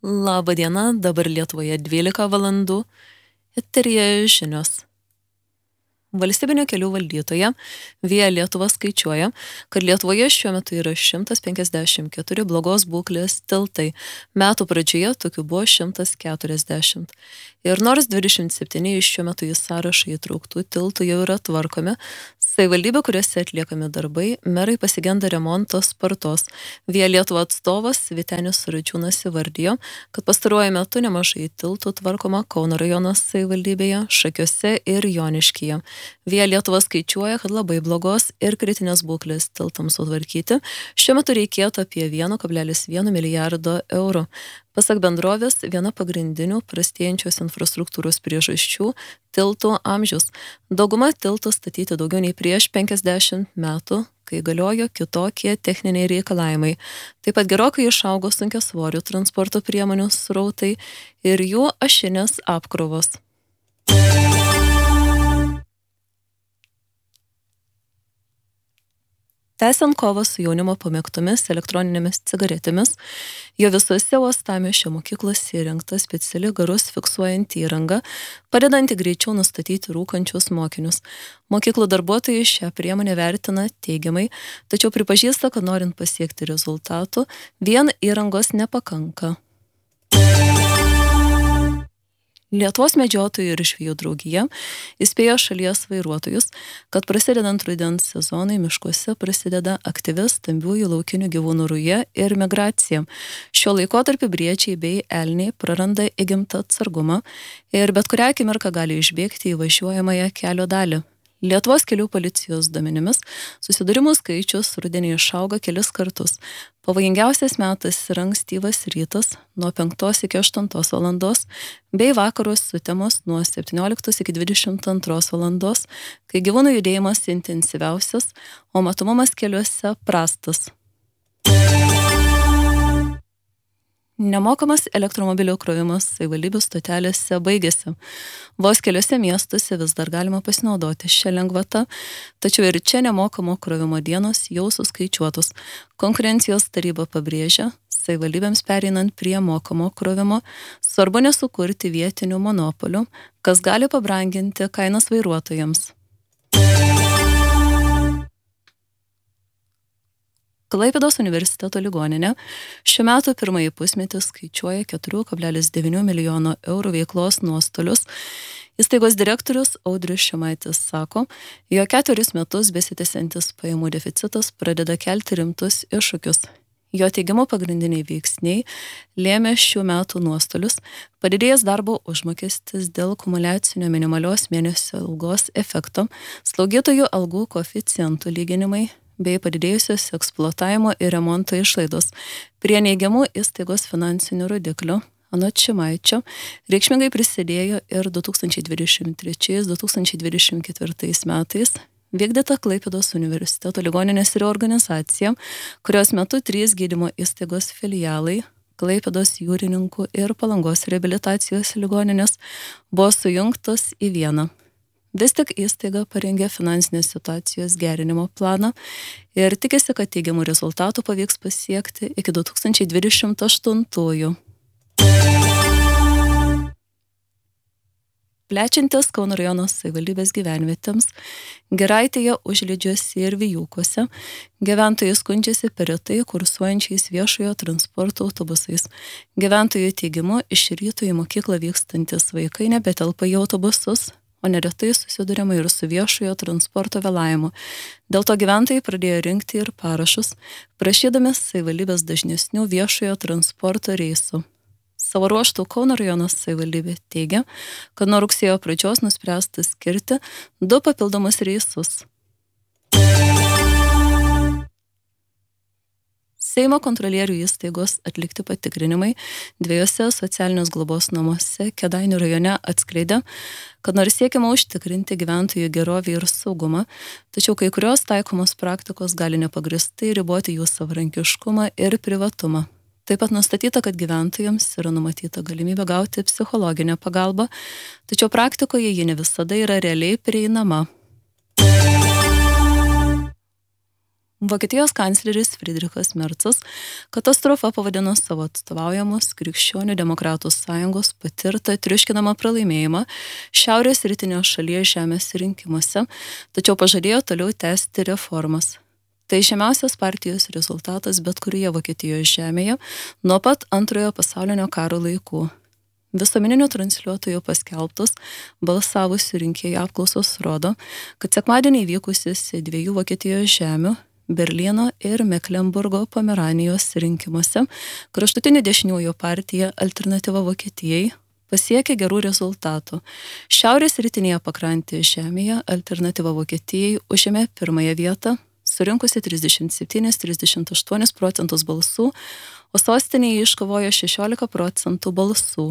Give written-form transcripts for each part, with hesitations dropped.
Labą dieną, dabar Lietuvoje 12 valandų. Eteryje žinios. Valstybinio kelių valdytoja Via Lietuva skaičiuoja, kad Lietuvoje šiuo metu yra 154 blogos būklės tiltai. Metų pradžioje tokių buvo 140. Ir nors 27 iš šiuo metu į sąrašą įtrauktų tiltų jau yra tvarkomi, savivaldybė, kuriuose atliekami darbai, merai pasigenda remonto spartos. Via Lietuva atstovas Vytenis Radžiūnas įvardijo, kad pastaruoju metu nemažai tiltų tvarkoma Kauno rajono savivaldybėje, Šakiuose ir Joniškyje. Via Lietuva skaičiuoja, kad labai blogos ir kritinės būklės tiltams sutvarkyti šiuo metu reikėtų apie 1,1 milijardo eurų. Pasak bendrovės, viena pagrindinių prastėjančios infrastruktūros priežasčių – tiltų amžius. Dauguma tiltų statyti daugiau nei prieš 50 metų, kai galiojo kitokie techniniai reikalavimai. Taip pat gerokai išaugo sunkiasvorių transporto priemonių srautai ir jų ašinės apkrovos. Tęsiant kovą su jaunimo pamėgtomis elektroninėmis cigaretėmis, jo visose uostamiesčio mokyklose įrengta speciali garus fiksuojanti įranga, padedanti greičiau nustatyti rūkančius mokinius. Mokyklų darbuotojai šią priemonę vertina teigiamai, tačiau pripažįsta, kad norint pasiekti rezultatų, vien įrangos nepakanka. Lietuvos medžiotojų ir žvejų draugija įspėjo šalies vairuotojus, kad prasidedant rudens sezonui miškuose prasideda aktyvi stambiųjų laukinių gyvūnų ruja ir migracija. Šiuo laikotarpiu briedžiai bei elniai praranda įgimtą atsargumą ir bet kurią akimirką gali išbėgti į važiuojamąją kelio dalį. Lietuvos kelių policijos duomenimis susidūrimų skaičius rudenį išauga kelis kartus. Pavojingiausias metas yra ankstyvas rytas nuo 5 iki 8 valandos bei vakaros sutemos nuo 17 iki 22 valandos, kai gyvūnų judėjimas intensyviausias, o matomumas keliuose prastas. Nemokamas elektromobilio krovimas savivaldybių stotelėse baigėsi. Vos keliuose miestuose vis dar galima pasinaudoti šią lengvatą, tačiau ir čia nemokamo krovimo dienos jau suskaičiuotos. Konkurencijos taryba pabrėžia, savivaldybėms pereinant prie mokamo krovimo, svarbu nesukurti vietinių monopolių, kas gali pabranginti kainas vairuotojams. Klaipėdos universiteto ligoninė šiuo metu pirmąjį pusmetį skaičiuoja 4,9 milijono eurų veiklos nuostolius. Įstaigos direktorius Audrius Šimaitis sako, jo 4 metus besitęsiantis pajamų deficitas pradeda kelti rimtus iššūkius. Jo teigimu pagrindiniai veiksniai lėmė šių metų nuostolius, padidėjęs darbo užmokestis dėl kumuliacinio minimalios mėnesio algos efekto, slaugytojų algų koeficientų lyginimai, bei padidėjusios eksploatavimo ir remonto išlaidos. Prie neigiamų įstaigos finansinių rodiklių, anot Šimaičio, reikšmingai prisidėjo ir 2023-2024 metais vykdyta Klaipėdos universiteto ligoninės reorganizacija, kurios metu 3 gydymo įstaigos filialai, Klaipėdos jūrininkų ir Palangos reabilitacijos ligoninės, buvo sujungtos į vieną. Vis tik įstaiga parengė finansinės situacijos gerinimo planą ir tikisi, kad teigiamų rezultatų pavyks pasiekti iki 2028. Plečiantis Kauno rajono savivaldybės gyvenvietėms, Giraitėje, Užliedžiuose ir Vijūkuose, gyventojai skundžiasi per retai kursuojančiais viešojo transporto autobusais. Gyventojų teigimu, iš ryto į mokyklą vykstantis vaikai nebetelpa į autobusus, o neretai susiduriama ir su viešojo transporto vėlavimu. Dėl to gyventojai pradėjo rinkti ir parašus, prašydami savivaldybės dažnesnių viešojo transporto reisų. Savo ruožtu Kauno rajono savivaldybė teigia, kad nuo rugsėjo pradžios nuspręsta skirti 2 papildomus reisus. Seimo kontrolierių įstaigos atlikti patikrinimai 2 socialinės globos namuose Kėdainių rajone atskleidė, kad nors siekiama užtikrinti gyventojų gerovę ir saugumą, tačiau kai kurios taikomos praktikos gali nepagristai riboti jų savarankiškumą ir privatumą. Taip pat nustatyta, kad gyventojams yra numatyta galimybė gauti psichologinę pagalbą, tačiau praktikoje ji ne visada yra realiai prieinama. Vokietijos kancleris Friedrichas Merzas katastrofą pavadino savo atstovaujamos Krikščionių demokratų sąjungos patirtą triuškinamą pralaimėjimą šiaurės rytinės šalies žemės rinkimuose, tačiau pažadėjo toliau tęsti reformas. Tai žemiausias partijos rezultatas bet kurioje Vokietijos žemėje nuo pat Antrojo pasaulinio karo laikų. Visuomeninių transliuotojų paskelbtos balsavusių rinkėjų apklausos rodo, kad sekmadienį vykusiuose dviejų Vokietijos žemių Berlyno ir Meklenburgo Pomeranijos rinkimuose kraštutinių dešiniųjų partija Alternatyva Vokietijai pasiekė gerų rezultatų. Šiaurės rytinėje pakrantėje žemėje Alternatyva Vokietijai užėmė pirmąją vietą, surinkusi 37–38% balsų, o sostinėje iškovojo 16% balsų.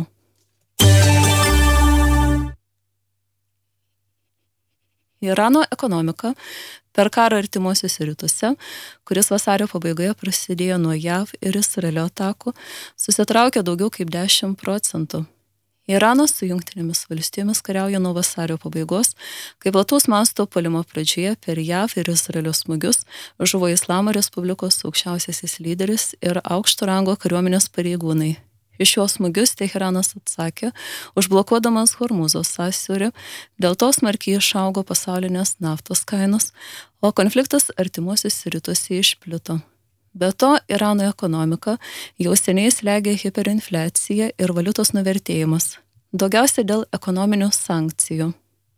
Irano ekonomika per karą artimuosiuose rytuose, kuris vasario pabaigoje prasidėjo nuo JAV ir Izraelio atakų, susitraukė daugiau kaip 10%. Iranas su Jungtinėmis valstijomis kariauja nuo vasario pabaigos, kai plataus masto puolimo pradžioje per JAV ir Izraelio smūgius žuvo Islamo Respublikos aukščiausiasis lyderis ir aukšto rango kariuomenės pareigūnai. Iš šios smūgius Teheranas atsakė, užblokuodamas Hormūzo sąsiaurį, dėl to smarkiai išaugo pasaulinės naftos kainos, o konfliktas artimuosiuose rytuose išplito. Be to, Irano ekonomika jau seniai slegia hiperinfliacija ir valiutos nuvertėjimas, daugiausia dėl ekonominių sankcijų.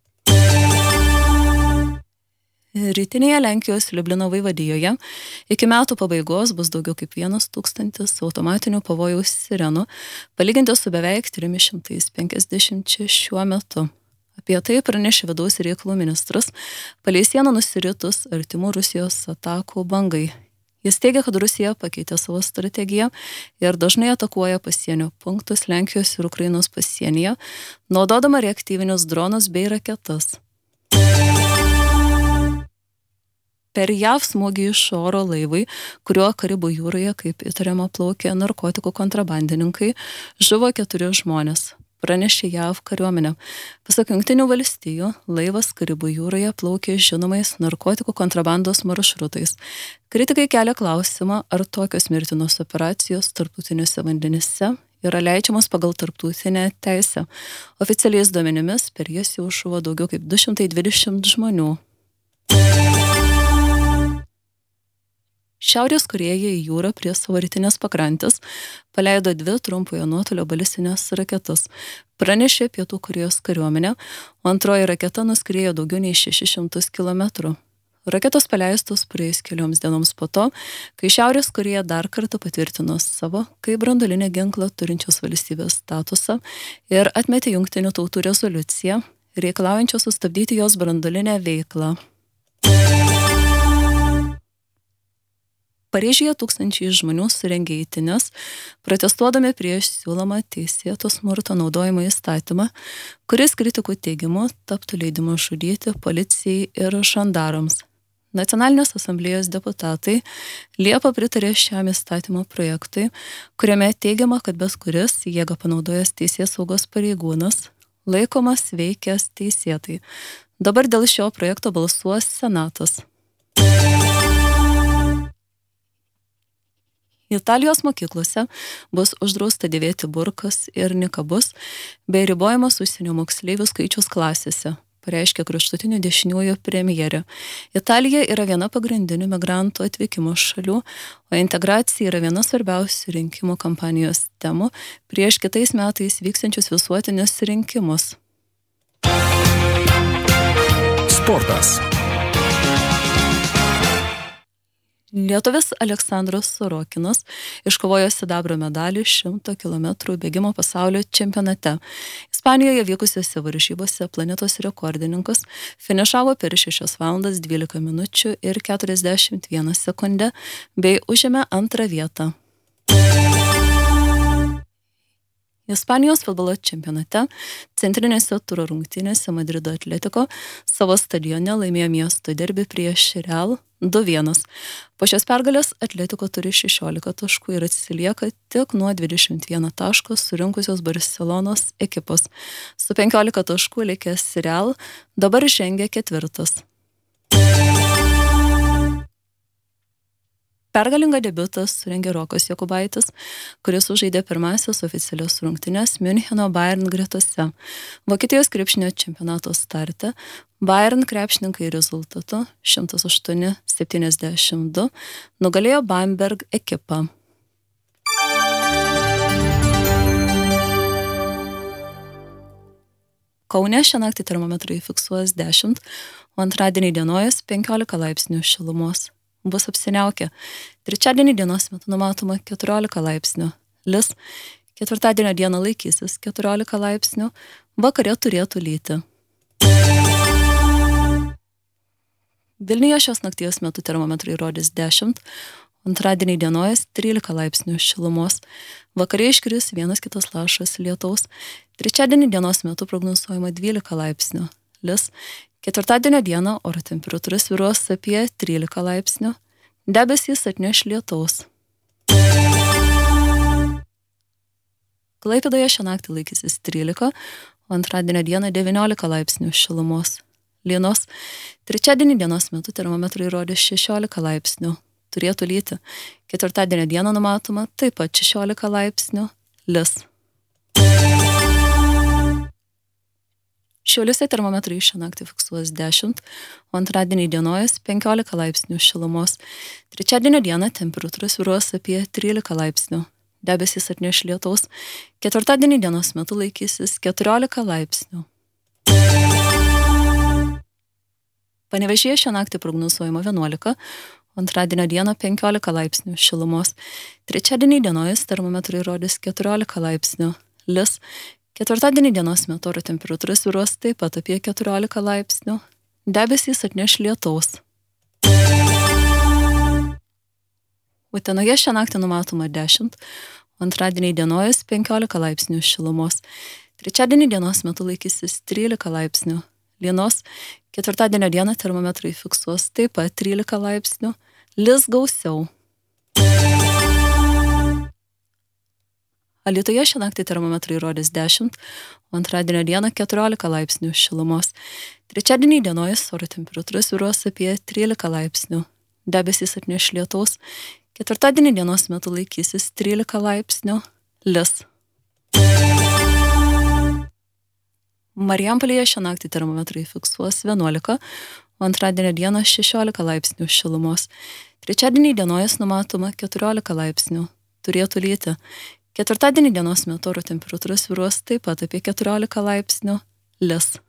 Rytinėje Lenkijos Liublino vaivadijoje iki metų pabaigos bus daugiau kaip 1000 automatinių pavojaus sirenų, palyginti su beveik 350 šiuo metu. Apie tai pranešė vidaus reikalų ministras, palei sieną nusiritus artimų Rusijos atakų bangai. Jis teigia, kad Rusija pakeitė savo strategiją ir dažnai atakuoja pasienio punktus Lenkijos ir Ukrainos pasienyje, naudodama reaktyvinius dronus bei raketas. Per JAV smūgį iš oro laivui, kuriuo Karibų jūroje, kaip įtariama, plaukė narkotikų kontrabandininkai, žuvo 4 žmonės, pranešė JAV kariuomenė. Pasak Jungtinių valstijų, laivas Karibų jūroje plaukė žinomais narkotikų kontrabandos maršrutais. Kritikai kelia klausimą, ar tokios mirtinos operacijos tarptautiniuose vandenyse yra leidžiamos pagal tarptautinę teisę. Oficialiais duomenimis per jas jau žuvo daugiau kaip 220 žmonių. Šiaurės Korėja į jūrą prie savo rytinės pakrantės paleido 2 trumpojo nuotolio balistinės raketas, pranešė Pietų Korėjos kariuomenė, o antroji raketa nuskriejo daugiau nei 600 km. Raketos paleistos praėjus kelioms dienoms po to, kai Šiaurės Korėja dar kartą patvirtino savo kaip branduolinę ginklą turinčios valstybės statusą ir atmetė Jungtinių tautų rezoliuciją, reikalaujančią sustabdyti jos branduolinę veiklą. Paryžiuje tūkstančiai žmonių surengė eitynes, protestuodami prieš siūlomą teisėto smurto naudojimo įstatymą, kuris kritikų teigimu taptų leidimo žudyti policijai ir žandarams. Nacionalinės asamblėjos deputatai Liepą pritarė šiam įstatymo projektui, kuriame teigiama, kad bet kuris jėgą panaudojęs teisėsaugos pareigūnas laikomas veikęs teisėtai. Dabar dėl šio projekto balsuos Senatas. Italijos mokyklose bus uždrausta dėvėti burkas ir nikabus bei ribojamas užsienio moksleivių skaičius klasėse, pareiškė kraštutinių dešiniųjų premjerė. Italija yra viena pagrindinių migrantų atvykimo šalių, o integracija yra viena svarbiausių rinkimų kampanijos temų prieš kitais metais vyksiančius visuotinius rinkimus. Sportas. Lietuvis Aleksandras Sorokinas iškovojo sidabro medalį 100 km bėgimo pasaulio čempionate. Ispanijoje vykusiose varžybose planetos rekordininkas finišavo per 6 valandas 12 minučių ir 41 sekundę bei užėmė 2 vietą. Ispanijos futbolo čempionate centrinėse turo rungtynėse Madrido Atletico savo stadione laimėjo miesto derbį prieš Real 2-1. Po šios pergalės Atletico turi 16 taškų ir atsilieka tik nuo 21 taško surinkusios Barcelonos ekipos. Su 15 taškų likęs Real dabar žengia 4. Pergalingą debiutą surengė Rokas Jokubaitis, kuris sužaidė pirmąsias oficialias rungtynes Müncheno Bayern gretose. Vokietijos krepšinio čempionato starte Bayern krepšininkai rezultatu 108-72 nugalėjo Bamberg ekipą. Kaune šią naktį termometrai fiksuos 10, o antradienį dienojas 15 laipsnių šilumos. Bus apsiniaukę. Trečiadienį dienos metu numatoma 14 laipsnių. Lis. Ketvirtadienio dieną laikysis 14 laipsnių. Vakare turėtų lyti. Vilniuje šios nakties metu termometrai rodys 10, antradienį dienojas 13 laipsnių šilumos. Vakare iškris vienas kitas lašas lietaus. Trečiadienį dienos metu prognozuojama 12 laipsnių. Lis. Ketvirtadienio dieną oro temperatūra svyruos apie 13 laipsnių. Debesys atneš lietaus. Klaipėdoje šią naktį laikysis 13, o antradienio dieną 19 laipsnių šilumos. Lynos. Trečiadienį dienos metu termometrai rodys 16 laipsnių. Turėtų lyti. Ketvirtadienio dieną numatoma taip pat 16 laipsnių. Lis. Šiauliuose termometrai šią naktį fiksuos 10, o antradienį dienojas 15 laipsnių šilumos. Trečiadienio dieną temperatūra svyruos apie 13 laipsnių. Debesys atneš lietaus. Ketvirtadienį dienos metu laikysis 14 laipsnių. Panevėžyje šią naktį prognozuojama 11, antradienio dieną 15 laipsnių šilumos. Trečiadienį dienojas termometrai rodys 14 laipsnių. Lis. Ketvirtadienį dienos metu oro temperatūra svyruos taip pat apie 14 laipsnių. Debesys atneš lietaus. Utenoje šią naktį numatoma 10, antradienį dienojas 15 laipsnių šilumos. Trečiadienį dienos metu laikysis 13 laipsnių. Lynos. Ketvirtadienio dieną termometrai fiksuos taip pat 13 laipsnių. Lis gausiau. Alytuje šią naktį termometrai rodys 10, o antradienio dieną 14 laipsnių šilumos. Trečiadienį dienojas oro temperatūra svyruos apie 13 laipsnių. Debesys atneš lietaus. Ketvirtadienį dienos metu laikysis 13 laipsnių. Lis. Marijampolėje šią naktį termometrai fiksuos 11, o antradienio dieną 16 laipsnių šilumos. Trečiadienį dienojas numatoma 14 laipsnių. Turėtų lyti. Ketvirtadienį dienos metu oro temperatūra svyruos taip pat apie 14 laipsnių. Lis.